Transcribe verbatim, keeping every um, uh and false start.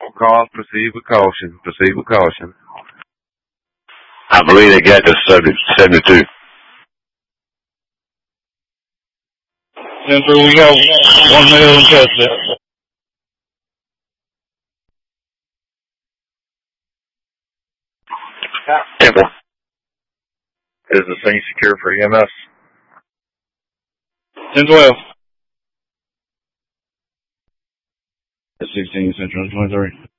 All calls proceed with caution. Proceed with caution. I believe they got the subject seventy-two. Central, we got one male in custody. Temple. Is the scene secure for E M S? ten twelve. sixteen Central twenty-three.